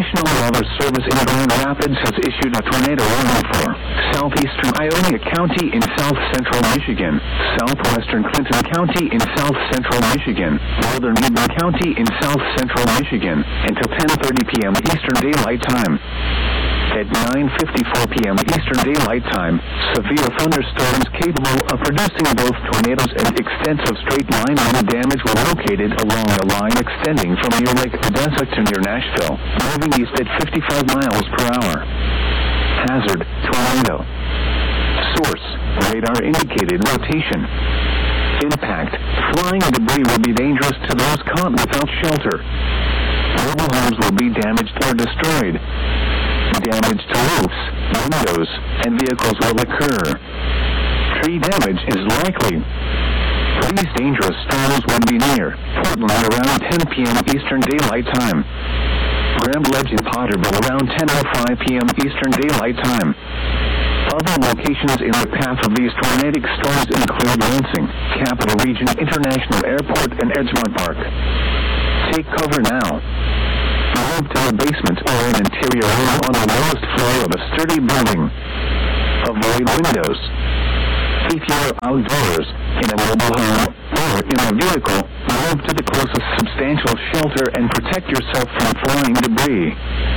National Weather Service in Grand Rapids has issued a tornado warning for southeastern Ionia County in south-central Michigan, southwestern Clinton County in south-central Michigan, northern Midland County in south-central Michigan, until 10:30 p.m. Eastern Daylight Time. At 9:54 p.m. Eastern Daylight Time, severe thunderstorms capable of producing both tornadoes and extensive straight-line wind damage were located along a line extending from near Lake Odessa to near Nashville, moving east at 55 miles per hour. Hazard: tornado. Source: radar-indicated rotation. Impact: flying debris will be dangerous to those caught without shelter. Mobile homes will be damaged or destroyed. Damage to roofs, windows, and vehicles will occur. Tree damage is likely. These dangerous storms will be near Portland around 10 p.m. Eastern Daylight Time. Grand Ledge in Potterville around 10:05 p.m. Eastern Daylight Time. Other locations in the path of these tornadic storms include Lansing, Capital Region International Airport, and Edgemont Park. Take cover now. Move to a basement or an interior room on the lowest floor of a sturdy building. Avoid windows. If you are outdoors, in a mobile home, or in a vehicle, move to the closest substantial shelter and protect yourself from flying debris.